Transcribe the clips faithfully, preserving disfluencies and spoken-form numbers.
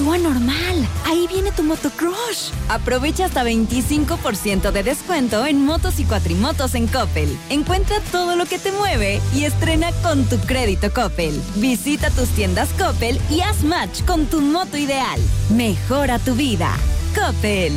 actúa normal. Ahí viene tu motocrush. Aprovecha hasta veinticinco por ciento de descuento en motos y cuatrimotos en Coppel. Encuentra todo lo que te mueve y estrena con tu crédito Coppel. Visita tus tiendas Coppel y haz match con tu moto ideal. Mejora tu vida. Coppel.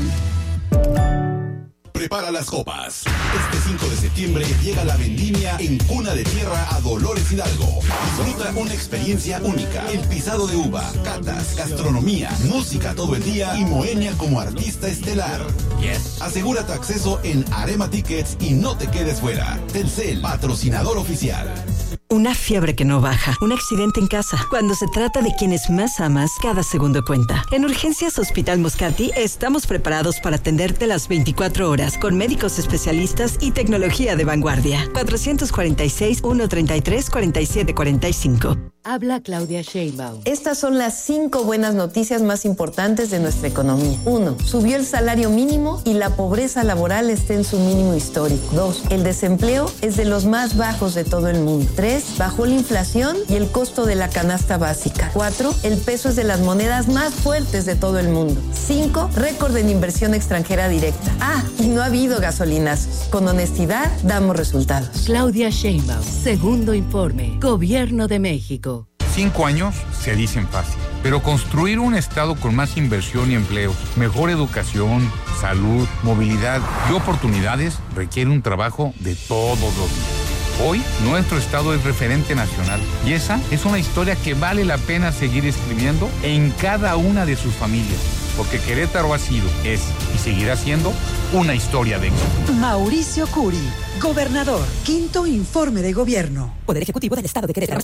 Prepara las copas. Este cinco de septiembre llega la vendimia en Cuna de Tierra a Dolores Hidalgo. Disfruta una experiencia única. El pisado de uva, catas, gastronomía, música todo el día y Moenia como artista estelar. Yes. Asegura tu acceso en Arema Tickets y no te quedes fuera. Telcel, patrocinador oficial. Una fiebre que no baja, un accidente en casa. Cuando se trata de quienes más amas, cada segundo cuenta. En Urgencias Hospital Moscati estamos preparados para atenderte las veinticuatro horas con médicos especialistas y tecnología de vanguardia. cuatrocientos cuarenta y seis, ciento treinta y tres, cuarenta y siete cuarenta y cinco. Habla Claudia Sheinbaum. Estas son las cinco buenas noticias más importantes de nuestra economía. Uno, subió el salario mínimo y la pobreza laboral está en su mínimo histórico. Dos, el desempleo es de los más bajos de todo el mundo. Tres, bajó la inflación y el costo de la canasta básica. Cuatro, el peso es de las monedas más fuertes de todo el mundo. Cinco, récord en inversión extranjera directa. Ah, y no ha habido gasolinazos. Con honestidad, damos resultados. Claudia Sheinbaum, segundo informe, Gobierno de México. Cinco años se dicen fácil, pero construir un estado con más inversión y empleos, mejor educación, salud, movilidad y oportunidades requiere un trabajo de todos los días. Hoy, nuestro estado es referente nacional y esa es una historia que vale la pena seguir escribiendo en cada una de sus familias, porque Querétaro ha sido, es y seguirá siendo una historia de éxito. Mauricio Curi, gobernador, quinto informe de gobierno. Poder Ejecutivo del Estado de Querétaro.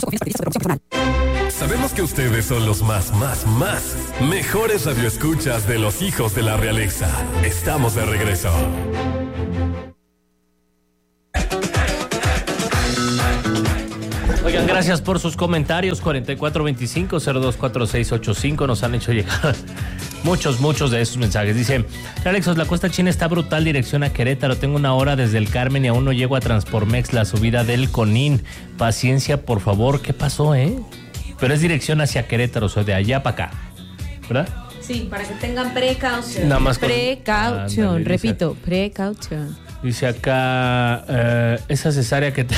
Sabemos que ustedes son los más, más, más mejores radioescuchas de los hijos de la realeza. Estamos de regreso. Oigan, gracias por sus comentarios. cuarenta y cuatro veinticinco, cero dos cuatro seis ocho cinco nos han hecho llegar muchos, muchos de esos mensajes. Dice, Alexos, la Costa China está brutal, dirección a Querétaro. Tengo una hora desde el Carmen y aún no llego a Transpormex, la subida del Conín. Paciencia, por favor. ¿Qué pasó, eh? Pero es dirección hacia Querétaro, o sea, de allá para acá, ¿verdad? Sí, para que tengan precaución. Nada más con... Precaución, Ándale, repito, dice... precaución. Dice acá, eh, esa cesárea que te...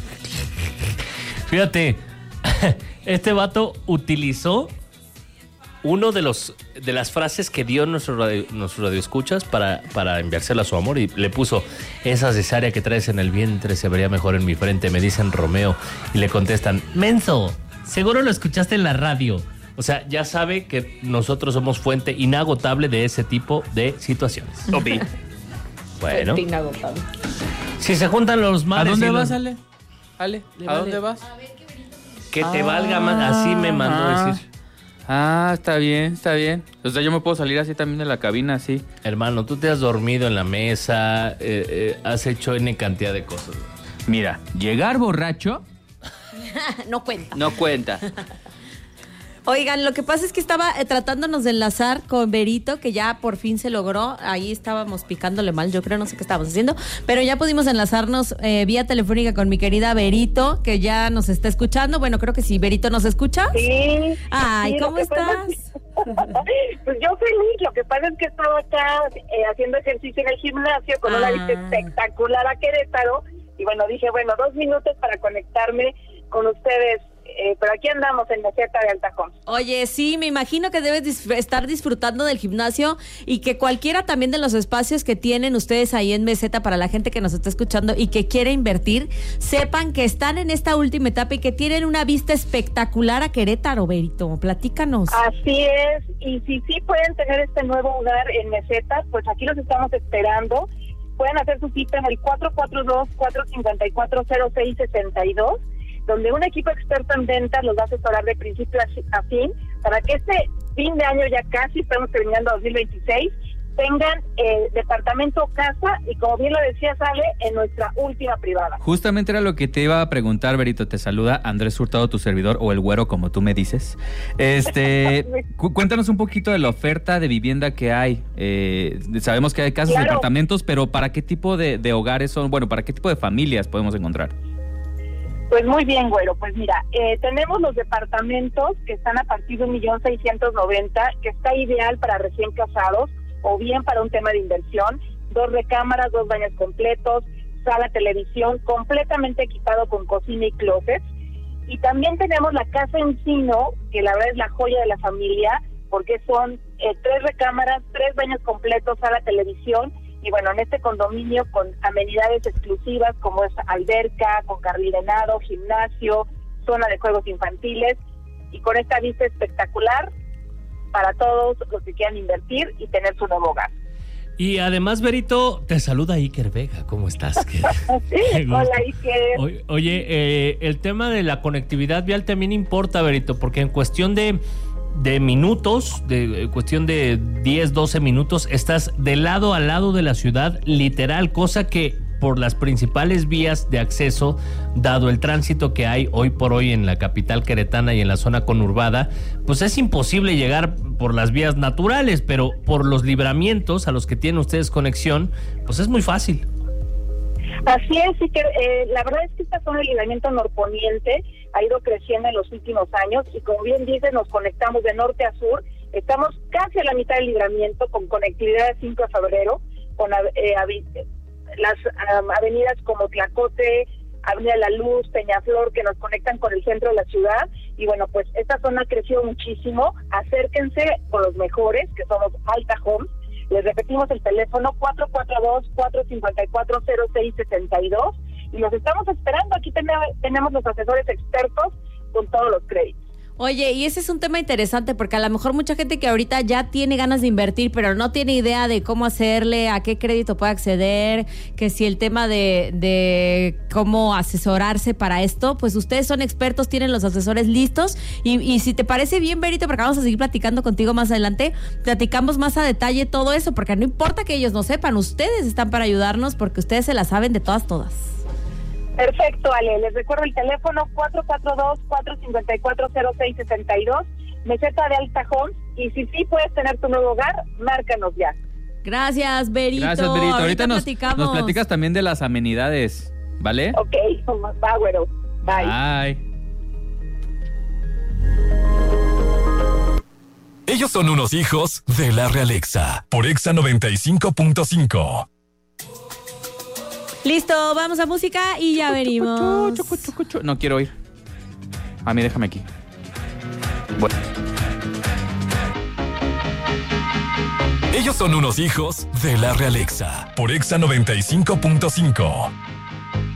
Fíjate, este vato utilizó uno de los de las frases que dio nuestro radio, nuestro radioescuchas para, para enviársela a su amor y le puso, esa cesárea que traes en el vientre se vería mejor en mi frente, me dicen Romeo, y le contestan, menso, seguro lo escuchaste en la radio. O sea, ya sabe que nosotros somos fuente inagotable de ese tipo de situaciones. Topi. Bueno. Fuente inagotable. Si se juntan los mares... ¿A dónde y vas, los... Ale? Ale, ¿a vale. dónde vas? Que te ah, valga más, así me mandó ah, decir. Ah, está bien, está bien. O sea, yo me puedo salir así también de la cabina, así. Hermano, tú te has dormido en la mesa, eh, eh, has hecho N cantidad de cosas. Mira, llegar borracho... no cuenta. No cuenta. Oigan, lo que pasa es que estaba eh, tratándonos de enlazar con Berito, que ya por fin se logró. Ahí estábamos picándole mal, yo creo, no sé qué estábamos haciendo, pero ya pudimos enlazarnos eh, vía telefónica con mi querida Berito, que ya nos está escuchando. Bueno, creo que sí. ¿Berito nos escucha? Sí. Ay, sí, ¿cómo estás? Es que... pues yo feliz. Lo que pasa es que estaba acá eh, haciendo ejercicio en el gimnasio con ah. una vista espectacular a Querétaro. Y bueno, dije, bueno, dos minutos para conectarme con ustedes. Eh, pero aquí andamos en la Meseta de Altacón. Oye, sí, me imagino que debes dis- estar disfrutando del gimnasio y que cualquiera también de los espacios que tienen ustedes ahí en Meseta para la gente que nos está escuchando y que quiere invertir, sepan que están en esta última etapa y que tienen una vista espectacular a Querétaro, Berito. Platícanos. Así es, y si sí pueden tener este nuevo hogar en Meseta, pues aquí los estamos esperando. Pueden hacer su cita en el cuatro cuatro dos, cuatro cinco cuatro, cero seis seis dos, donde un equipo experto en ventas los va a asesorar de principio a fin para que este fin de año, ya casi estamos terminando dos mil veintiséis, tengan eh, departamento o casa y, como bien lo decía Sale, en nuestra última privada. Justamente era lo que te iba a preguntar, Berito. Te saluda Andrés Hurtado, tu servidor, o el güero, como tú me dices. Este, cu- cuéntanos un poquito de la oferta de vivienda que hay. Eh, sabemos que hay casas, claro, departamentos, pero ¿para qué tipo de, de hogares son? Bueno, ¿para qué tipo de familias podemos encontrar? Pues muy bien, güero. Pues mira, eh, tenemos los departamentos que están a partir de un millón seiscientos noventa, que está ideal para recién casados o bien para un tema de inversión. Dos recámaras, dos baños completos, sala, televisión, completamente equipado con cocina y closet. Y también tenemos la Casa Encino, que la verdad es la joya de la familia, porque son eh, tres recámaras, tres baños completos, sala, televisión, y bueno, en este condominio con amenidades exclusivas como es alberca, con carrilenado, gimnasio, zona de juegos infantiles, y con esta vista espectacular para todos los que quieran invertir y tener su nuevo hogar. Y además, Berito, te saluda Iker Vega. ¿Cómo estás? Hola, Iker. O, oye, eh, el tema de la conectividad vial también importa, Berito, porque en cuestión de, de minutos, de eh, cuestión de diez, doce minutos, estás de lado a lado de la ciudad, literal, cosa que por las principales vías de acceso, dado el tránsito que hay hoy por hoy en la capital queretana y en la zona conurbada, pues es imposible llegar por las vías naturales, pero por los libramientos a los que tienen ustedes conexión, pues es muy fácil. Así es, y que eh, la verdad es que esta zona de libramiento norponiente ha ido creciendo en los últimos años y como bien dice, nos conectamos de norte a sur, estamos casi a la mitad del libramiento con conectividad de cinco de febrero, con eh, las um, avenidas como Tlacote, Avenida La Luz, Peñaflor, que nos conectan con el centro de la ciudad. Y bueno, pues esta zona ha crecido muchísimo. Acérquense con los mejores, que somos Alta Homes. Les repetimos el teléfono cuatro cuatro dos, cuatro cinco cuatro, cero seis seis dos y los estamos esperando. Aquí ten- tenemos los asesores expertos con todos los créditos. Oye, y ese es un tema interesante porque a lo mejor mucha gente que ahorita ya tiene ganas de invertir, pero no tiene idea de cómo hacerle, a qué crédito puede acceder, que si el tema de, de cómo asesorarse para esto, pues ustedes son expertos, tienen los asesores listos y, y si te parece bien, Berito, porque vamos a seguir platicando contigo más adelante, platicamos más a detalle todo eso, porque no importa que ellos no sepan, ustedes están para ayudarnos porque ustedes se la saben de todas, todas. Perfecto, Ale. Les recuerdo el teléfono cuatro cuatro dos, cuatro cinco cuatro, cero seis seis dos, meseta de Alta Homes, y si sí puedes tener tu nuevo hogar, márcanos ya. Gracias, Berito. Gracias, Berito. Ahorita, Ahorita nos, platicamos. nos platicas también de las amenidades, ¿vale? Ok, va, güero. Bye. Bye. Ellos son unos hijos de la Realexa, por Exa noventa y cinco punto cinco. Listo, vamos a música y ya venimos. No quiero ir. A mí déjame aquí. Bueno. Ellos son unos hijos de la Realexa, por Exa noventa y cinco punto cinco.